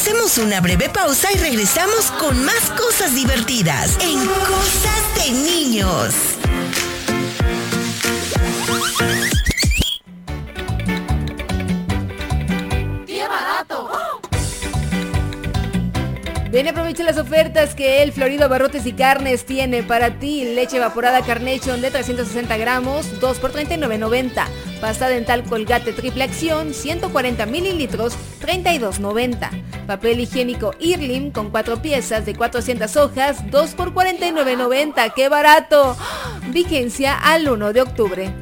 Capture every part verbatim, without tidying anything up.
Hacemos una breve pausa y regresamos con más cosas divertidas en Cosas de Niños. ¡Qué barato! Ven, aprovecha las ofertas que el Florido Abarrotes y Carnes tiene para ti. Leche evaporada Carnation de trescientos sesenta gramos, dos por treinta y nueve noventa. Pasta dental Colgate triple acción, ciento cuarenta mililitros, treinta y dos noventa. Papel higiénico Irlim con cuatro piezas de cuatrocientas hojas, dos por cuarenta y nueve noventa. ¡Qué barato! Vigencia al uno de octubre.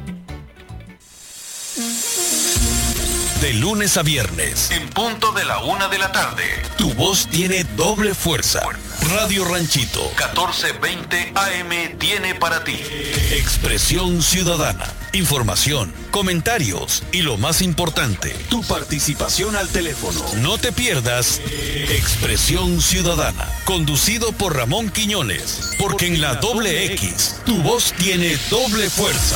De lunes a viernes, en punto de la una de la tarde, tu voz tiene doble fuerza. Radio Ranchito, catorce veinte A M tiene para ti Expresión Ciudadana, información, comentarios y lo más importante, tu participación al teléfono. No te pierdas Expresión Ciudadana, conducido por Ramón Quiñones, porque en la doble X, tu voz tiene doble fuerza.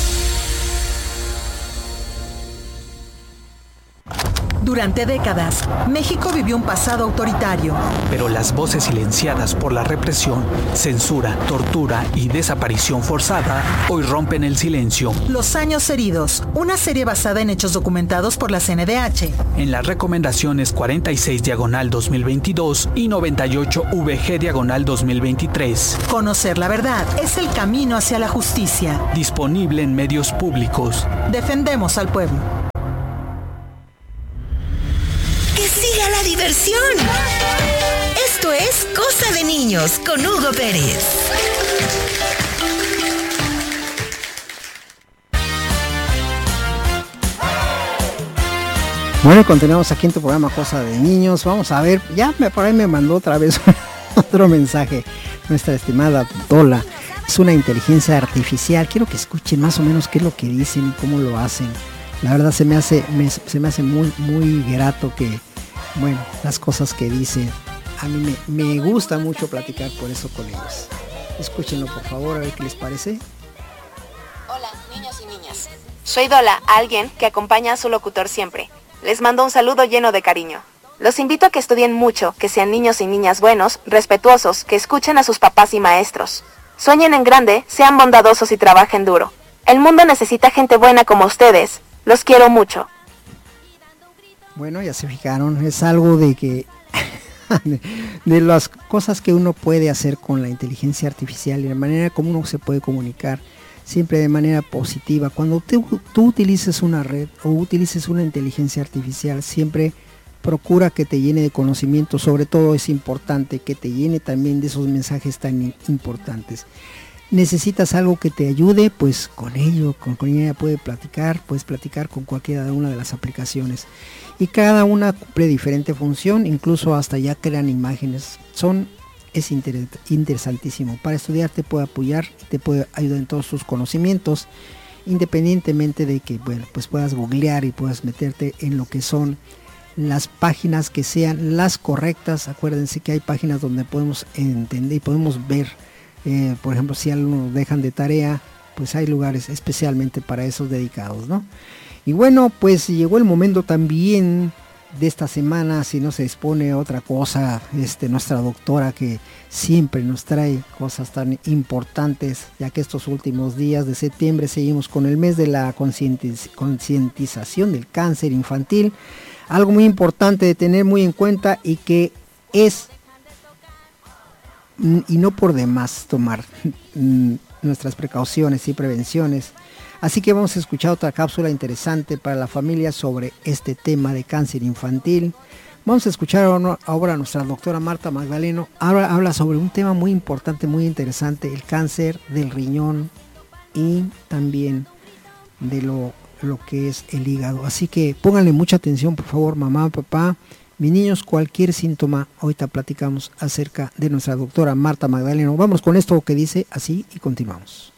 Durante décadas, México vivió un pasado autoritario. Pero las voces silenciadas por la represión, censura, tortura y desaparición forzada hoy rompen el silencio. Los años heridos, una serie basada en hechos documentados por la C N D H. En las recomendaciones cuarenta y seis diagonal dos mil veintidós y noventa y ocho V G diagonal dos mil veintitrés. Conocer la verdad es el camino hacia la justicia. Disponible en medios públicos. Defendemos al pueblo. ¡Que siga la diversión! Esto es Cosa de Niños con Hugo Pérez. Bueno, continuamos aquí en tu programa Cosa de Niños. Vamos a ver, ya me, por ahí me mandó otra vez otro mensaje nuestra estimada Dola. Es una inteligencia artificial. Quiero que escuchen más o menos qué es lo que dicen y cómo lo hacen. La verdad se me hace, me, se me hace muy, muy grato que, bueno, las cosas que dicen. A mí me, me gusta mucho platicar por eso con ellos. Escúchenlo por favor, a ver qué les parece. Hola, niños y niñas. Soy Dola, alguien que acompaña a su locutor siempre. Les mando un saludo lleno de cariño. Los invito a que estudien mucho, que sean niños y niñas buenos, respetuosos, que escuchen a sus papás y maestros. Sueñen en grande, sean bondadosos y trabajen duro. El mundo necesita gente buena como ustedes. Los quiero mucho. Bueno, ya se fijaron, es algo de que de, de las cosas que uno puede hacer con la inteligencia artificial y la manera como uno se puede comunicar siempre de manera positiva. Cuando te, tú utilices una red o utilices una inteligencia artificial, siempre procura que te llene de conocimiento. Sobre todo es importante que te llene también de esos mensajes tan importantes. Necesitas algo que te ayude, pues con ello, con, con ella puede platicar, puedes platicar con cualquiera una de las aplicaciones. Y cada una cumple diferente función, incluso hasta ya crean imágenes. Son, es inter, interesantísimo. Para estudiar te puede apoyar, te puede ayudar en todos tus conocimientos, independientemente de que, bueno, pues puedas googlear y puedas meterte en lo que son las páginas que sean las correctas. Acuérdense que hay páginas donde podemos entender y podemos ver. Eh, por ejemplo, si algo nos dejan de tarea, pues hay lugares especialmente para esos dedicados, ¿no? Y bueno, pues llegó el momento también de esta semana, si no se dispone otra cosa, este, nuestra doctora que siempre nos trae cosas tan importantes, ya que estos últimos días de septiembre seguimos con el mes de la concientiz- concientización del cáncer infantil, algo muy importante de tener muy en cuenta y que es, y no por demás, tomar nuestras precauciones y prevenciones. Así que vamos a escuchar otra cápsula interesante para la familia sobre este tema de cáncer infantil. Vamos a escuchar ahora a nuestra doctora Marta Magdaleno. Ahora habla sobre un tema muy importante, muy interesante, el cáncer del riñón y también de lo, lo que es el hígado. Así que pónganle mucha atención, por favor, mamá, papá. Mis niños, cualquier síntoma, ahorita platicamos acerca de nuestra doctora Marta Magdaleno. Vamos con esto que dice así y continuamos.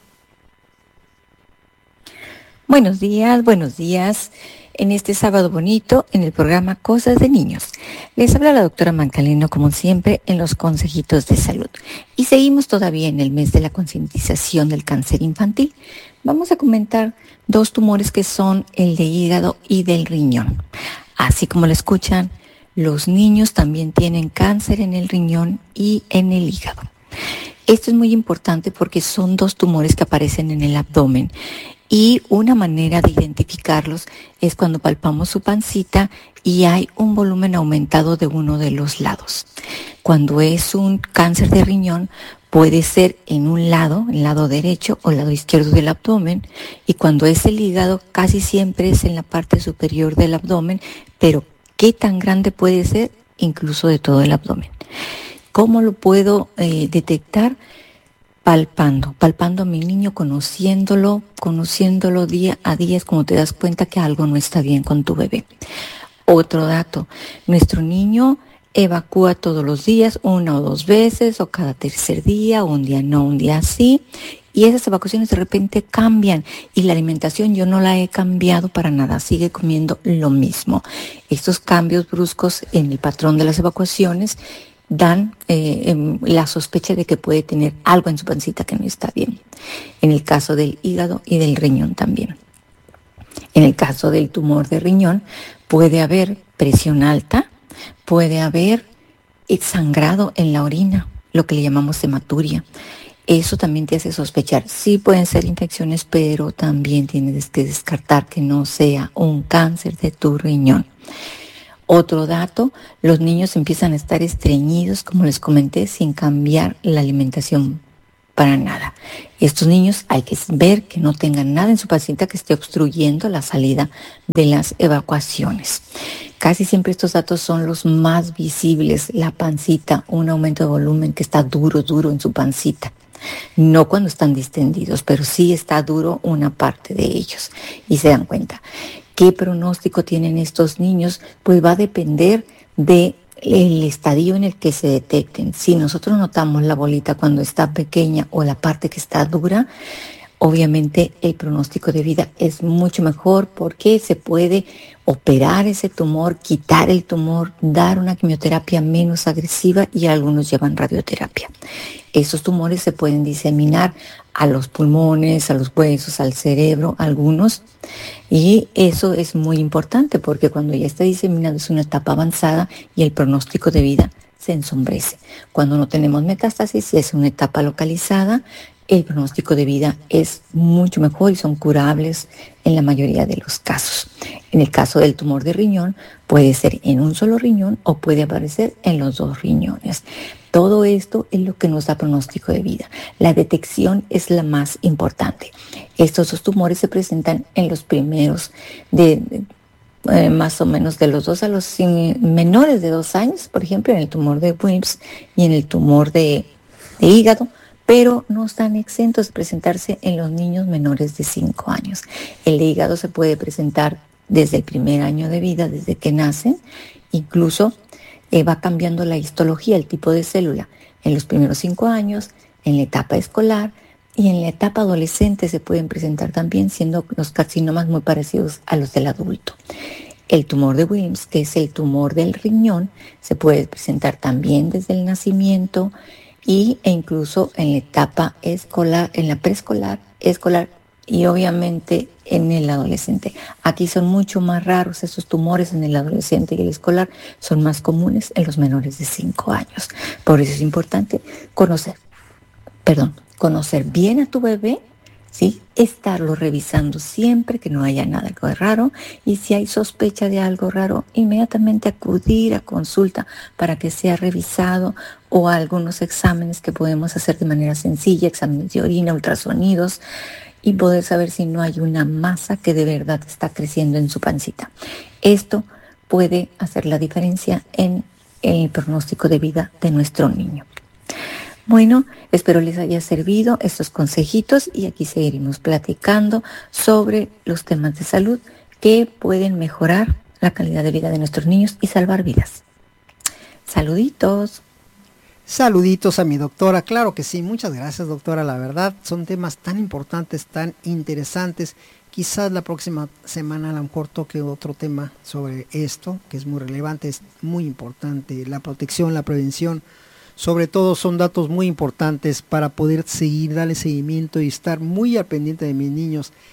Buenos días, buenos días. En este sábado bonito, en el programa Cosas de Niños. Les habla la doctora Magdaleno, como siempre, en los consejitos de salud. Y seguimos todavía en el mes de la concientización del cáncer infantil. Vamos a comentar dos tumores que son el de hígado y del riñón. Así como lo escuchan, los niños también tienen cáncer en el riñón y en el hígado. Esto es muy importante porque son dos tumores que aparecen en el abdomen. Y una manera de identificarlos es cuando palpamos su pancita y hay un volumen aumentado de uno de los lados. Cuando es un cáncer de riñón, puede ser en un lado, el lado derecho o el lado izquierdo del abdomen. Y cuando es el hígado, casi siempre es en la parte superior del abdomen. Pero, ¿qué tan grande puede ser? Incluso de todo el abdomen. ¿Cómo lo puedo eh, detectar? Palpando, palpando a mi niño, conociéndolo, conociéndolo día a día, es como te das cuenta que algo no está bien con tu bebé. Otro dato, nuestro niño evacúa todos los días, una o dos veces, o cada tercer día, un día no, un día sí, y esas evacuaciones de repente cambian, y la alimentación yo no la he cambiado para nada, sigue comiendo lo mismo. Estos cambios bruscos en el patrón de las evacuaciones dan eh, eh, la sospecha de que puede tener algo en su pancita que no está bien. En el caso del hígado y del riñón también. En el caso del tumor de riñón puede haber presión alta, puede haber sangrado en la orina, lo que le llamamos hematuria. Eso también te hace sospechar. Sí pueden ser infecciones, pero también tienes que descartar que no sea un cáncer de tu riñón. Otro dato, los niños empiezan a estar estreñidos, como les comenté, sin cambiar la alimentación para nada. Estos niños hay que ver que no tengan nada en su pancita que esté obstruyendo la salida de las evacuaciones. Casi siempre estos datos son los más visibles, la pancita, un aumento de volumen que está duro, duro en su pancita. No cuando están distendidos, pero sí está duro una parte de ellos y se dan cuenta. ¿Qué pronóstico tienen estos niños? Pues va a depender del estadio en el que se detecten. Si nosotros notamos la bolita cuando está pequeña o la parte que está dura, obviamente el pronóstico de vida es mucho mejor porque se puede operar ese tumor, quitar el tumor, dar una quimioterapia menos agresiva y algunos llevan radioterapia. Esos tumores se pueden diseminar a los pulmones, a los huesos, al cerebro, algunos. Y eso es muy importante porque cuando ya está diseminado es una etapa avanzada y el pronóstico de vida se ensombrece. Cuando no tenemos metástasis y es una etapa localizada, el pronóstico de vida es mucho mejor y son curables en la mayoría de los casos. En el caso del tumor de riñón, puede ser en un solo riñón o puede aparecer en los dos riñones. Todo esto es lo que nos da pronóstico de vida. La detección es la más importante. Estos dos tumores se presentan en los primeros de, de eh, más o menos de los dos a los eh, menores de dos años, por ejemplo, en el tumor de Wilms y en el tumor de, de hígado, pero no están exentos de presentarse en los niños menores de cinco años. El de hígado se puede presentar desde el primer año de vida, desde que nacen, incluso eh, va cambiando la histología, el tipo de célula, en los primeros cinco años, en la etapa escolar y en la etapa adolescente se pueden presentar también, siendo los carcinomas muy parecidos a los del adulto. El tumor de Wilms, que es el tumor del riñón, se puede presentar también desde el nacimiento y, e incluso en la etapa escolar, en la preescolar, escolar y obviamente en el adolescente. Aquí son mucho más raros esos tumores en el adolescente y el escolar, son más comunes en los menores de cinco años. Por eso es importante conocer, perdón, conocer bien a tu bebé, ¿sí? Estarlo revisando siempre, que no haya nada algo raro, y si hay sospecha de algo raro, inmediatamente acudir a consulta para que sea revisado o a algunos exámenes que podemos hacer de manera sencilla, exámenes de orina, ultrasonidos, y poder saber si no hay una masa que de verdad está creciendo en su pancita. Esto puede hacer la diferencia en el pronóstico de vida de nuestro niño. Bueno, espero les haya servido estos consejitos y aquí seguiremos platicando sobre los temas de salud que pueden mejorar la calidad de vida de nuestros niños y salvar vidas. Saluditos. Saluditos a mi doctora, claro que sí, muchas gracias doctora, la verdad son temas tan importantes, tan interesantes. Quizás la próxima semana a lo mejor toque otro tema sobre esto, que es muy relevante, es muy importante, la protección, la prevención. Sobre todo son datos muy importantes para poder seguir, darle seguimiento y estar muy al pendiente de mis niños.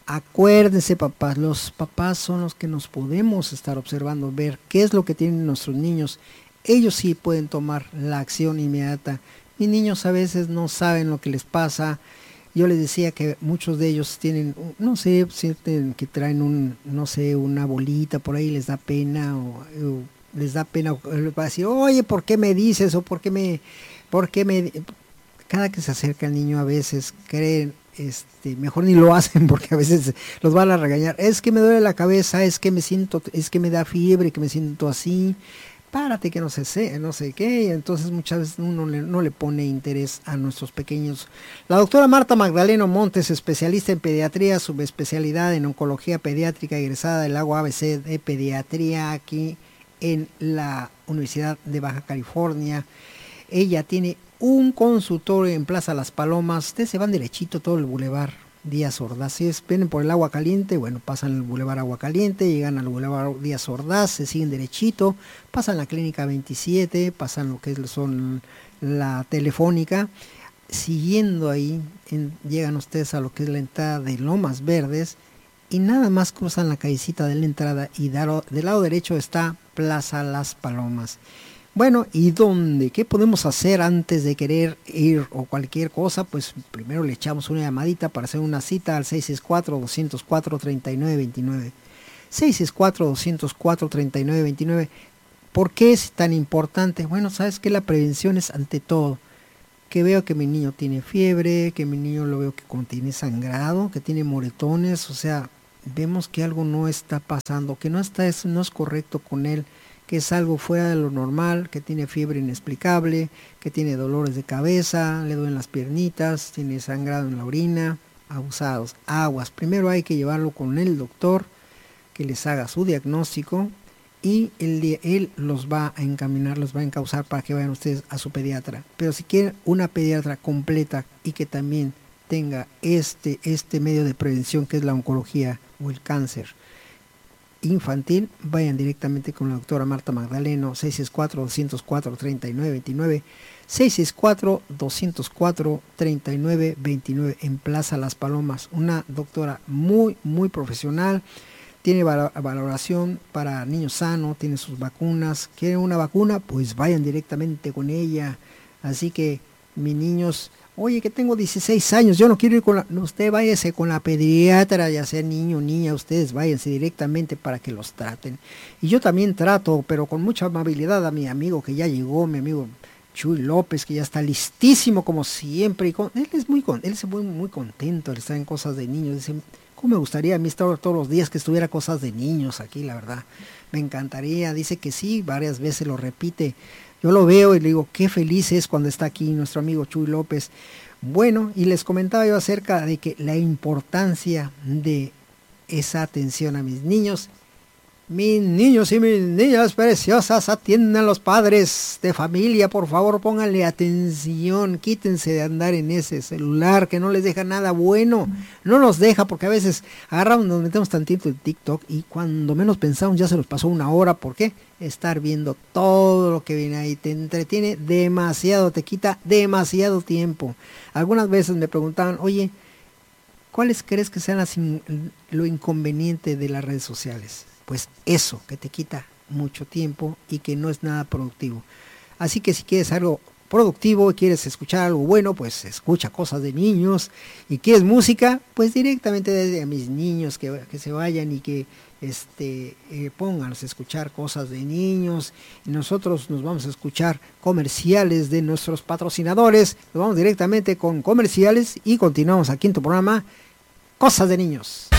Acuérdense, papás, los papás son los que nos podemos estar observando, ver qué es lo que tienen nuestros niños. Ellos sí pueden tomar la acción inmediata. Mis niños a veces no saben lo que les pasa. Yo les decía que muchos de ellos tienen, no sé, sienten que traen un, no sé, una bolita por ahí, les da pena o, o les da pena, o les va a decir, oye, ¿por qué me dices? O ¿por qué me, por qué me? Cada que se acerca el niño a veces creen, este, mejor ni lo hacen porque a veces los van a regañar. Es que me duele la cabeza, es que me siento, es que me da fiebre, que me siento así. Párate que no sé, no sé qué. Y entonces muchas veces uno le, no le pone interés a nuestros pequeños. La doctora Marta Magdaleno Montes, especialista en pediatría, subespecialidad en oncología pediátrica, egresada del Lago A B C de pediatría aquí en la Universidad de Baja California. Ella tiene un consultorio en Plaza Las Palomas. Ustedes se van derechito todo el bulevar Díaz Ordaz. Si es, vienen por el Agua Caliente, bueno, pasan el bulevar Agua Caliente, llegan al bulevar Díaz Ordaz, se siguen derechito, pasan la clínica veintisiete, pasan lo que son la Telefónica, siguiendo ahí, en, llegan ustedes a lo que es la entrada de Lomas Verdes, y nada más cruzan la callecita de la entrada, y del lado derecho está Plaza Las Palomas. Bueno, ¿y dónde? ¿Qué podemos hacer antes de querer ir o cualquier cosa? Pues primero le echamos una llamadita para hacer una cita al seis seis cuatro, dos cero cuatro, tres nueve dos nueve. seis seis cuatro, dos cero cuatro, tres nueve dos nueve. ¿Por qué es tan importante? Bueno, sabes que la prevención es ante todo. Que veo que mi niño tiene fiebre, que mi niño lo veo que contiene sangrado, que tiene moretones, o sea, vemos que algo no está pasando, que no está, eso no es correcto con él, que es algo fuera de lo normal, que tiene fiebre inexplicable, que tiene dolores de cabeza, le duelen las piernitas, tiene sangrado en la orina, abusados, aguas. Primero hay que llevarlo con el doctor, que les haga su diagnóstico, y él, él los va a encaminar, los va a encauzar para que vayan ustedes a su pediatra. Pero si quieren una pediatra completa y que también tenga este, este medio de prevención que es la oncología o el cáncer infantil, vayan directamente con la doctora Marta Magdaleno, seis seis cuatro, dos cero cuatro, tres nueve dos nueve, seis seis cuatro, dos cero cuatro, tres nueve dos nueve, en Plaza Las Palomas. Una doctora muy, muy profesional, tiene valoración para niños sanos, tiene sus vacunas. ¿Quieren una vacuna? Pues vayan directamente con ella. Así que, mis niños, oye, que tengo dieciséis años, yo no quiero ir con la... No, usted váyase con la pediatra, ya sea niño o niña, ustedes váyanse directamente para que los traten. Y yo también trato, pero con mucha amabilidad, a mi amigo que ya llegó, mi amigo Chuy López, que ya está listísimo como siempre. Y con... él es muy con... él es muy, muy contento de estar en cosas de niños. Dice, ¿cómo me gustaría a mí estar todos los días que estuviera cosas de niños aquí, la verdad? Me encantaría. Dice que sí, varias veces lo repite. Yo lo veo y le digo, qué feliz es cuando está aquí nuestro amigo Chuy López. Bueno, y les comentaba yo acerca de que la importancia de esa atención a mis niños. Mis niños y mis niñas preciosas, atiendan a los padres de familia, por favor, pónganle atención, quítense de andar en ese celular que no les deja nada bueno, no nos deja, porque a veces agarramos, nos metemos tantito en TikTok y cuando menos pensamos ya se nos pasó una hora. ¿Por qué? Estar viendo todo lo que viene ahí, te entretiene demasiado, te quita demasiado tiempo. Algunas veces me preguntaban, oye, ¿cuáles crees que sean las in- lo inconveniente de las redes sociales? Pues eso, que te quita mucho tiempo y que no es nada productivo. Así que si quieres algo productivo, quieres escuchar algo bueno, pues escucha cosas de niños. Y quieres música, pues directamente desde a mis niños que, que se vayan y que este eh, pónganse a escuchar cosas de niños. Y nosotros nos vamos a escuchar comerciales de nuestros patrocinadores. Nos vamos directamente con comerciales y continuamos aquí en tu programa Cosas de Niños.